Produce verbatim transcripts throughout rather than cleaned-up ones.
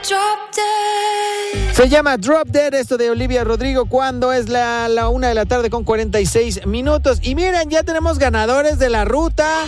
Se llama Drop Dead, esto de Olivia Rodrigo, cuando es la, la una de la tarde con cuarenta y seis minutos. Y miren, ya tenemos ganadores de la ruta,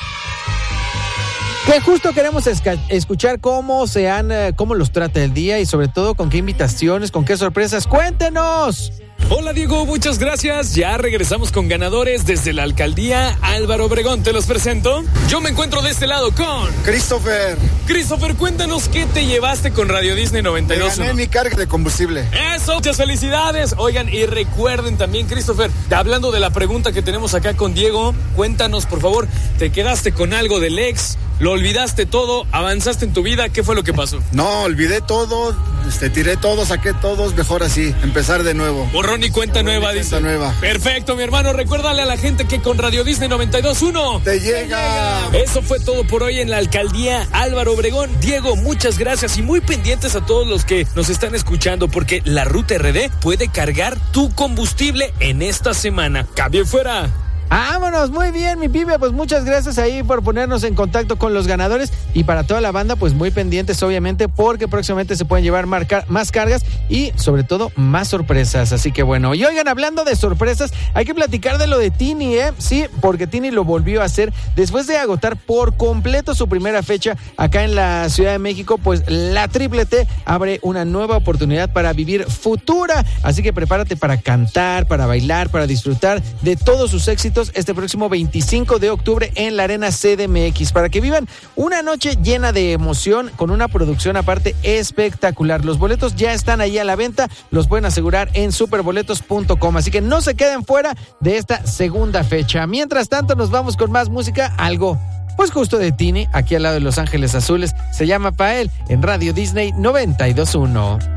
que justo queremos esca- escuchar cómo se han, eh, cómo los trata el día y sobre todo con qué invitaciones, con qué sorpresas. ¡Cuéntenos! Hola Diego, muchas gracias. Ya regresamos con ganadores desde la alcaldía Álvaro Obregón. Te los presento. Yo me encuentro de este lado con Christopher. Christopher, cuéntanos qué te llevaste con Radio Disney noventa y dos. Me gané mi carga de combustible. Eso, muchas felicidades. Oigan, y recuerden también, Christopher, hablando de la pregunta que tenemos acá con Diego, cuéntanos, por favor, ¿te quedaste con algo del ex? ¿Lo olvidaste todo? ¿Avanzaste en tu vida? ¿Qué fue lo que pasó? No, olvidé todo, este, tiré todo, saqué todos, mejor así, empezar de nuevo. Borrón y cuenta Borrón nueva, y dice. cuenta nueva. Perfecto, mi hermano. Recuérdale a la gente que con Radio Disney noventa y dos punto uno Te llega. Eso fue todo por hoy en la alcaldía Álvaro Obregón. Diego, muchas gracias y muy pendientes a todos los que nos están escuchando, porque la Ruta R D puede cargar tu combustible en esta semana. ¡Cambio fuera! ¡Vámonos! Muy bien, mi pibe, pues muchas gracias ahí por ponernos en contacto con los ganadores, y para toda la banda, pues muy pendientes obviamente, porque próximamente se pueden llevar marca, más cargas y sobre todo más sorpresas, así que bueno. Y oigan, hablando de sorpresas, hay que platicar de lo de Tini, ¿eh? Sí, porque Tini lo volvió a hacer después de agotar por completo su primera fecha acá en la Ciudad de México. Pues la Triple T abre una nueva oportunidad para vivir Futura, así que prepárate para cantar, para bailar, para disfrutar de todos sus éxitos este próximo veinticinco de octubre en la Arena C D M X, para que vivan una noche llena de emoción con una producción aparte espectacular. Los boletos ya están ahí a la venta, los pueden asegurar en superboletos punto com, así que no se queden fuera de esta segunda fecha. Mientras tanto, nos vamos con más música, algo pues justo de Tini, aquí al lado de Los Ángeles Azules. Se llama Pa' Él en Radio Disney noventa y dos punto uno.